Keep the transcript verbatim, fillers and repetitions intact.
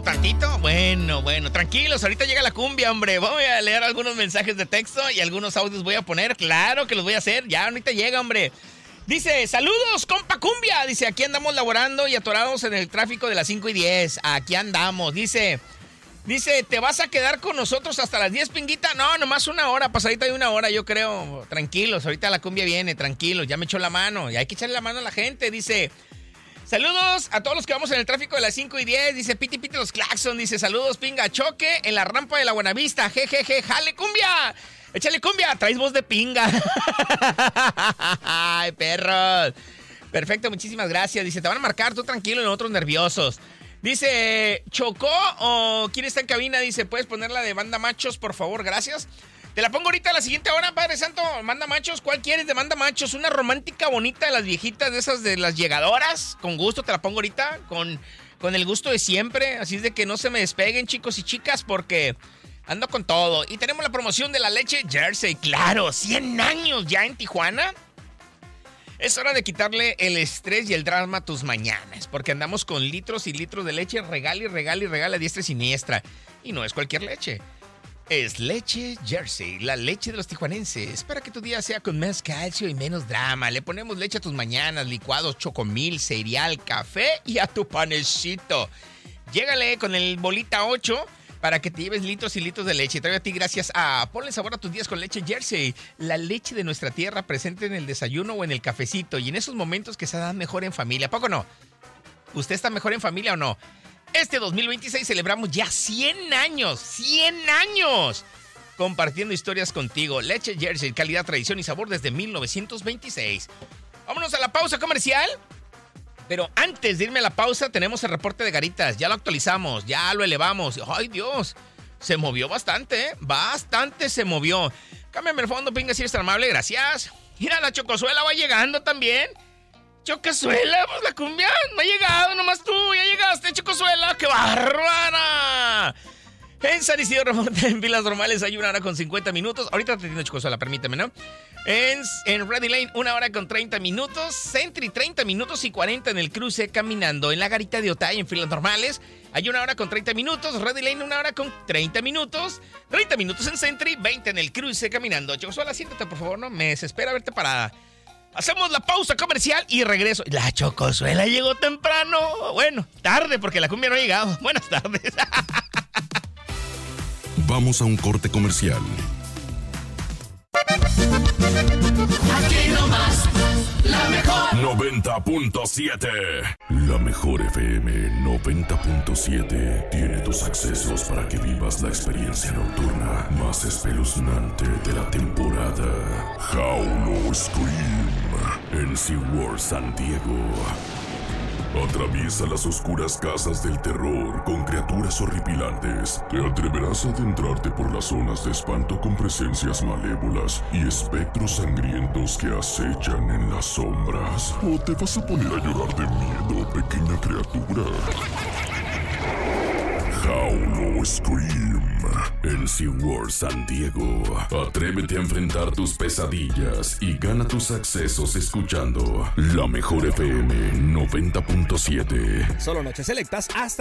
¿O tantito? Bueno, bueno, tranquilos, ahorita llega la cumbia, hombre. Voy a leer algunos mensajes de texto y algunos audios voy a poner. Claro que los voy a hacer, ya ahorita llega, hombre. Dice, saludos, compa cumbia. Dice, aquí andamos laborando y atorados en el tráfico de las cinco y diez. Aquí andamos. Dice, dice, ¿te vas a quedar con nosotros hasta las diez, Pinguita? No, nomás una hora, pasadita de una hora, yo creo. Tranquilos, ahorita la cumbia viene, tranquilos. Ya me echó la mano y hay que echarle la mano a la gente. Dice, saludos a todos los que vamos en el tráfico de las cinco y diez. Dice, piti piti los claxon. Dice, saludos, Pinga, choque en la rampa de la Buenavista. Jejeje, jale cumbia. Échale cumbia, traes voz de pinga. Ay, perros. Perfecto, muchísimas gracias. Dice, te van a marcar, tú tranquilo y nosotros nerviosos. Dice, ¿chocó o quién está en cabina? Dice, ¿puedes ponerla de Banda Machos, por favor? Gracias. Te la pongo ahorita a la siguiente hora, Padre Santo. Manda Machos, ¿cuál quieres de Manda Machos? Una romántica bonita de las viejitas, de esas de las llegadoras. Con gusto te la pongo ahorita, con, con el gusto de siempre. Así es de que no se me despeguen, chicos y chicas, porque ando con todo. Y tenemos la promoción de la leche Jersey. Claro, cien años ya en Tijuana. Es hora de quitarle el estrés y el drama a tus mañanas, porque andamos con litros y litros de leche, regala y regala y regala a diestra y siniestra. Y no es cualquier leche. Es leche Jersey, la leche de los tijuanenses, para que tu día sea con más calcio y menos drama. Le ponemos leche a tus mañanas, licuados, chocomil, cereal, café y a tu panecito. Llégale con el bolita ocho para que te lleves litros y litros de leche. Traigo a ti gracias a Ponle sabor a tus días con leche Jersey, la leche de nuestra tierra presente en el desayuno o en el cafecito y en esos momentos que se dan mejor en familia. ¿A poco no? ¿Usted está mejor en familia o no? Este dos mil veintiséis celebramos ya cien años, cien años, compartiendo historias contigo. Leche Jersey, calidad, tradición y sabor desde mil novecientos veintiséis. Vámonos a la pausa comercial. Pero antes de irme a la pausa, tenemos el reporte de Garitas. Ya lo actualizamos, ya lo elevamos. ¡Ay, Dios! Se movió bastante, ¿eh? Bastante se movió. Cámbiame el fondo, Pinga, si eres tan amable, gracias. Mira, la Chocosuela va llegando también. Chocosuela, pues la cumbia no ha llegado, nomás tú, ya llegaste, Chocosuela, ¡qué bárbara! En San Isidro Remonte, en Vilas Normales, hay una hora con cincuenta minutos. Ahorita te atiendo, Chocosuela, permíteme, ¿no? En, en Ready Lane, una hora con treinta minutos. Sentry, treinta minutos y cuarenta en el cruce caminando. En la Garita de Otay, en Filas Normales, hay una hora con treinta minutos. Ready Lane, una hora con treinta minutos. treinta minutos en Sentry, veinte en el cruce caminando. Chocosuela, siéntate, por favor, no me desespera verte parada. Hacemos la pausa comercial y regreso. La Chocosuela llegó temprano. Bueno, tarde porque la cumbia no ha llegado. Buenas tardes. Vamos a un corte comercial. Aquí nomás, la mejor noventa punto siete. La mejor F M noventa punto siete tiene tus accesos para que vivas la experiencia nocturna más espeluznante de la temporada. Howl Scream en SeaWorld San Diego. Atraviesa las oscuras casas del terror con criaturas horripilantes. Te atreverás a adentrarte por las zonas de espanto con presencias malévolas y espectros sangrientos que acechan en las sombras. ¿O te vas a poner a llorar de miedo, pequeña criatura? Howl o Scream en SeaWorld San Diego. Atrévete a enfrentar tus pesadillas y gana tus accesos escuchando la mejor F M noventa punto siete. Solo noches selectas hasta